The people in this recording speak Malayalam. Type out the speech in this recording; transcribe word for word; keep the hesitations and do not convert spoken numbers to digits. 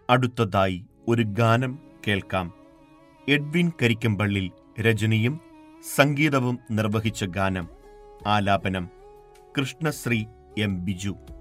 അടുത്തതായി ഒരു ഗാനം കേൾക്കാം. എഡ്വിൻ കരിക്കമ്പള്ളിൽ രചനയും സംഗീതവും നിർവഹിച്ച ഗാനം. ആലാപനം കൃഷ്ണശ്രീ എം ബിജു.